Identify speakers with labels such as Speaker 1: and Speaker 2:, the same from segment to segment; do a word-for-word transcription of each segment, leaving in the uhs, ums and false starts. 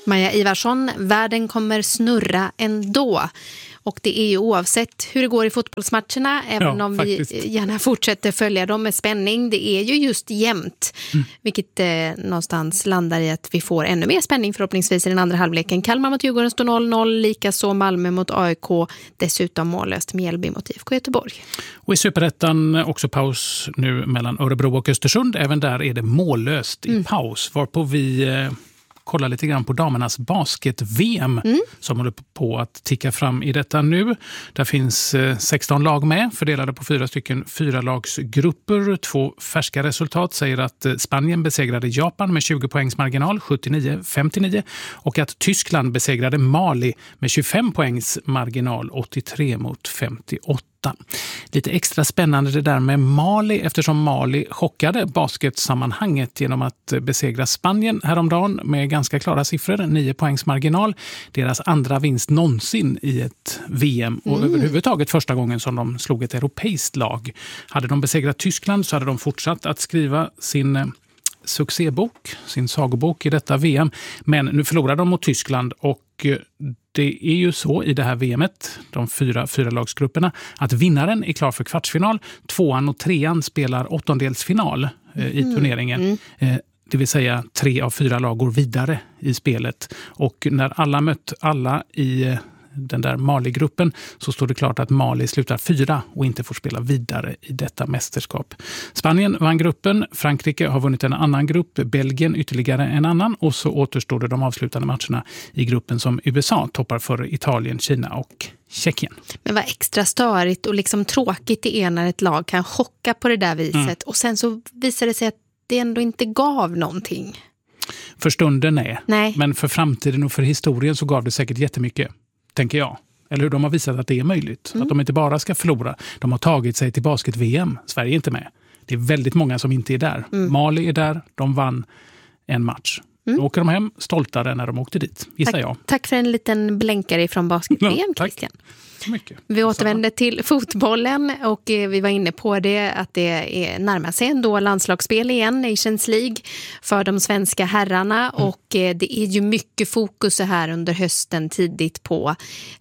Speaker 1: Maja Ivarsson, världen kommer snurra ändå. Och det är ju oavsett hur det går i fotbollsmatcherna, även ja, om faktiskt. vi gärna fortsätter följa dem med spänning. Det är ju just jämnt, mm. vilket eh, någonstans landar i att vi får ännu mer spänning förhoppningsvis i den andra halvleken. Kalmar mot Djurgården står noll noll, likaså Malmö mot A I K, dessutom mållöst Mjällby mot I F K Göteborg.
Speaker 2: Och i Superettan också paus nu mellan Örebro och Östersund. Även där är det mållöst i mm. paus, varpå vi... Eh, kolla lite grann på damernas basket-V M mm. som håller på att ticka fram i detta nu. Där finns sexton lag med, fördelade på fyra stycken fyra lagsgrupper. Två färska resultat säger att Spanien besegrade Japan med tjugo poängs marginal, sjuttionio femtionio, och att Tyskland besegrade Mali med tjugofem poängs marginal, åttiotre mot femtioåtta. Lite extra spännande det där med Mali, eftersom Mali chockade basketsammanhanget genom att besegra Spanien häromdagen med ganska klara siffror, nio poängs marginal. Deras andra vinst någonsin i ett V M och mm. överhuvudtaget första gången som de slog ett europeiskt lag. Hade de besegrat Tyskland så hade de fortsatt att skriva sin succébok, sin sagobok i detta V M. Men nu förlorar de mot Tyskland, och det är ju så i det här V M:et, de fyra, fyra lagsgrupperna, att vinnaren är klar för kvartsfinal. Tvåan och trean spelar åttondelsfinal eh, i turneringen. Mm. Eh, det vill säga tre av fyra lag går vidare i spelet. Och när alla mött alla i eh, den där Mali-gruppen så står det klart att Mali slutar fyra och inte får spela vidare i detta mästerskap. Spanien vann gruppen, Frankrike har vunnit en annan grupp, Belgien ytterligare en annan, och så återstår det de avslutande matcherna i gruppen som U S A toppar för Italien, Kina och Tjeckien. Men vad extra störigt och liksom tråkigt det är när ett lag kan chocka på det där viset mm. och sen så visar det sig att det ändå inte gav någonting. För stunden är.
Speaker 1: Nej.
Speaker 2: Men för framtiden och för historien så gav det säkert jättemycket, tänker jag. Eller hur, de har visat att det är möjligt. Mm. Att de inte bara ska förlora. De har tagit sig till basket-V M. Sverige är inte med. Det är väldigt många som inte är där. Mm. Mali är där. De vann en match. Mm. Då åker de hem stoltare när de åkte dit, gissar
Speaker 1: tack,
Speaker 2: jag.
Speaker 1: Tack för en liten blänkare från basket-V M, ja, Christian.
Speaker 2: Mycket.
Speaker 1: Vi återvänder till fotbollen och vi var inne på det att det är närmar sig ändå landslagsspel igen, Nations League för de svenska herrarna mm. och det är ju mycket fokus här under hösten tidigt på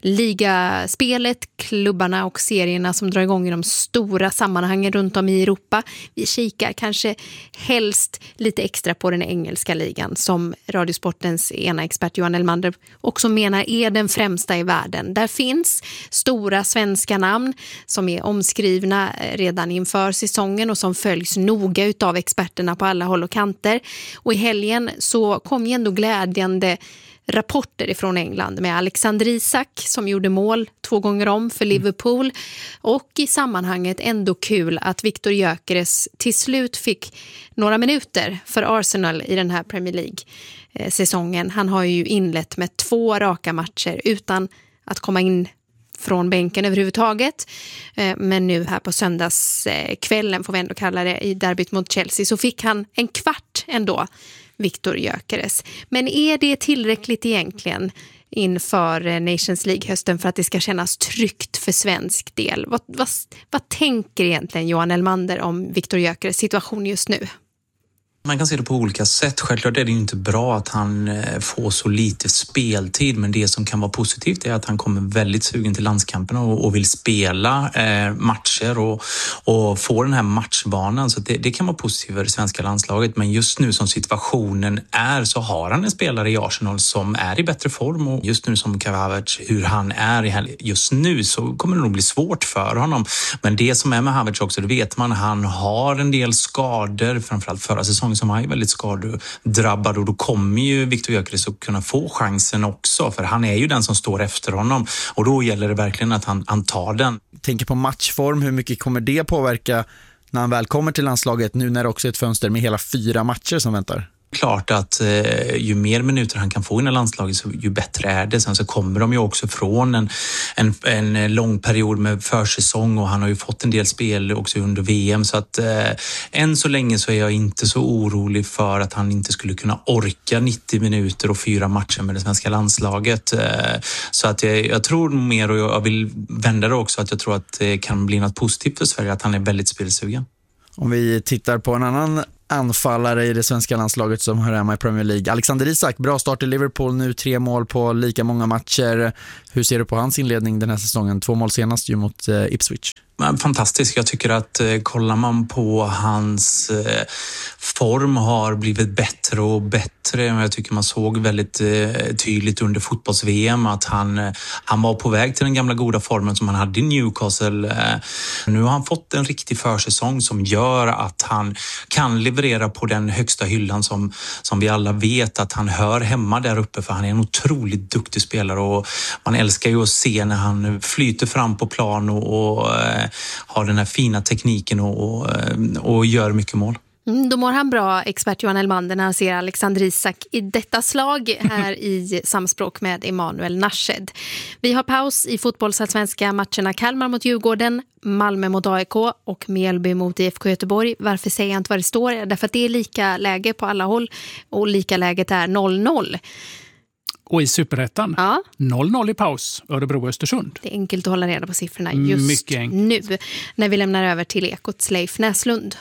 Speaker 1: ligaspelet, klubbarna och serierna som drar igång i de stora sammanhangen runt om i Europa. Vi kikar kanske helst lite extra på den engelska ligan som Radiosportens ena expert Johan Elmander också menar är den främsta i världen. Där finns stora svenska namn som är omskrivna redan inför säsongen och som följs noga utav experterna på alla håll och kanter. Och i helgen så kom ju ändå glädjande rapporter ifrån England med Alexander Isak som gjorde mål två gånger om för Liverpool, och i sammanhanget ändå kul att Viktor Gyökeres till slut fick några minuter för Arsenal i den här Premier League-säsongen. Han har ju inlett med två raka matcher utan att komma in från bänken överhuvudtaget. Men nu här på söndagskvällen, får vi ändå kalla det, i derbyt mot Chelsea, så fick han en kvart ändå, Viktor Gyökeres. Men är det tillräckligt egentligen inför Nations League-hösten för att det ska kännas tryggt för svensk del? Vad, vad, vad tänker egentligen Johan Elmander om Viktor Gyökeres situation just nu?
Speaker 3: Man kan se det på olika sätt. Självklart är det ju inte bra att han får så lite speltid, men det som kan vara positivt är att han kommer väldigt sugen till landskampen och, och vill spela eh, matcher och, och få den här matchbanan. Så det, det kan vara positivt för det svenska landslaget, men just nu som situationen är så har han en spelare i Arsenal som är i bättre form, och just nu som Kai Havertz, hur han är just nu, så kommer det nog bli svårt för honom. Men det som är med Havertz också, det vet man, han har en del skador, framförallt förra säsongen som är väldigt skadedrabbad, och då kommer ju Viktor Gyökeres att kunna få chansen också, för han är ju den som står efter honom, och då gäller det verkligen att han, han tar den.
Speaker 4: Tänker på matchform, hur mycket kommer det påverka när han väl kommer till landslaget, nu när det också är ett fönster med hela fyra matcher som väntar?
Speaker 3: Klart att eh, ju mer minuter han kan få i landslaget, så ju bättre är det. Sen så kommer de ju också från en, en, en lång period med försäsong, och han har ju fått en del spel också under V M, så att eh, än så länge så är jag inte så orolig för att han inte skulle kunna orka nittio minuter och fyra matcher med det svenska landslaget. Eh, så att jag, jag tror mer, och jag vill vända det också, att jag tror att det kan bli något positivt för Sverige att han är väldigt spelsugen.
Speaker 4: Om vi tittar på en annan anfallare i det svenska landslaget som hör hemma i Premier League. Alexander Isak, bra start i Liverpool nu, tre mål på lika många matcher. Hur ser du på hans inledning den här säsongen? Två mål senast ju mot eh, Ipswich.
Speaker 3: Fantastiskt. Jag tycker att eh, kollar man på hans eh, form har blivit bättre och bättre. Jag tycker man såg väldigt eh, tydligt under fotbolls-V M att han, eh, han var på väg till den gamla goda formen som han hade i Newcastle. Eh, nu har han fått en riktig försäsong som gör att han kan leverera på den högsta hyllan som, som vi alla vet att han hör hemma där uppe, för han är en otroligt duktig spelare och man älskar ju att se när han flyter fram på plan och, och eh, har den här fina tekniken och, och, och gör mycket mål.
Speaker 1: Mm, då mår han bra, expert Johan Elmander, när han ser Alexander Isak i detta slag här i samspråk med Emanuel Nashed. Vi har paus i fotbollsallsvenska matcherna Kalmar mot Djurgården, Malmö mot A I K och Mjällby mot I F K Göteborg. Varför säger jag inte vad det står? Därför att det är lika läge på alla håll och lika läget är noll noll.
Speaker 2: Och i Superettan,
Speaker 1: ja.
Speaker 2: noll noll i paus, Örebro-Östersund.
Speaker 1: Det är enkelt att hålla reda på siffrorna just nu när vi lämnar över till Ekots Leif Näslund.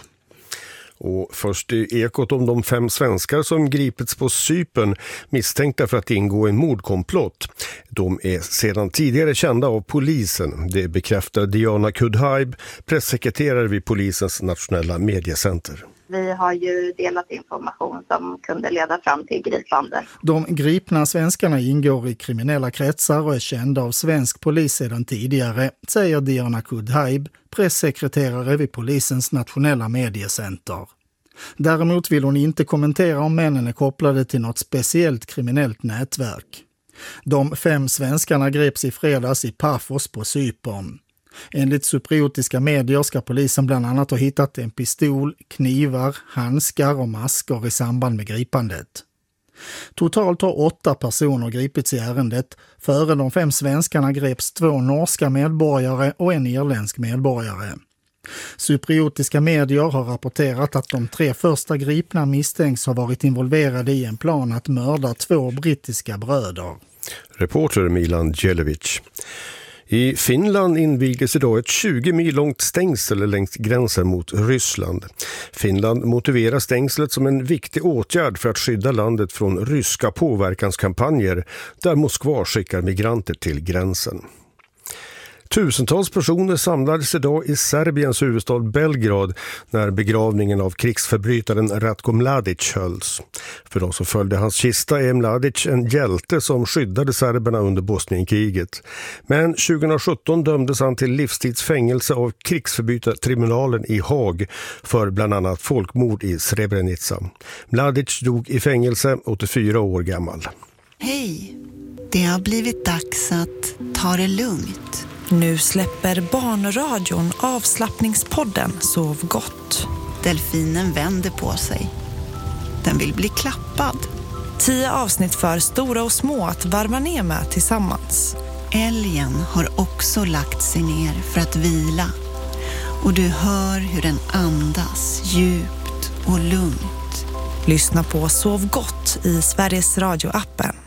Speaker 5: Och först i Ekot om de fem svenskar som gripits på Cypern misstänkta för att ingå i en mordkomplott. De är sedan tidigare kända av polisen. Det bekräftar Diana Kudhaib, pressekreterare vid polisens nationella mediecenter.
Speaker 6: Vi har ju delat information som kunde leda fram till gripande.
Speaker 7: De gripna svenskarna ingår i kriminella kretsar och är kända av svensk polis sedan tidigare, säger Diana Kudhaib, pressekreterare vid polisens nationella mediecenter. Däremot vill hon inte kommentera om männen är kopplade till något speciellt kriminellt nätverk. De fem svenskarna greps i fredags i Paphos på Cypern. Enligt cypriotiska medier ska polisen bland annat ha hittat en pistol, knivar, handskar och masker i samband med gripandet. Totalt har åtta personer gripits i ärendet. Före de fem svenskarna greps två norska medborgare och en irländsk medborgare. Cypriotiska medier har rapporterat att de tre första gripna misstänks ha varit involverade i en plan att mörda två brittiska bröder.
Speaker 5: Reporter Milan Djelevic. I Finland invigdes idag ett tjugo mil långt stängsel längs gränsen mot Ryssland. Finland motiverar stängslet som en viktig åtgärd för att skydda landet från ryska påverkanskampanjer där Moskva skickar migranter till gränsen. Tusentals personer samlades idag i Serbiens huvudstad Belgrad när begravningen av krigsförbrytaren Ratko Mladic hölls. För de som följde hans kista är Mladic en hjälte som skyddade serberna under Bosnienkriget. Men tjugohundrasjutton dömdes han till livstidsfängelse av krigsförbrytartribunalen i Haag för bland annat folkmord i Srebrenica. Mladic dog i fängelse, åttiofyra år gammal.
Speaker 8: Hej, det har blivit dags att ta det lugnt.
Speaker 9: Nu släpper Barnradion avslappningspodden Sov gott.
Speaker 8: Delfinen vänder på sig. Den vill bli klappad.
Speaker 9: Tio avsnitt för stora och små att varva ner med tillsammans.
Speaker 8: Älgen har också lagt sig ner för att vila. Och du hör hur den andas djupt och lugnt.
Speaker 9: Lyssna på Sov gott i Sveriges Radio-appen.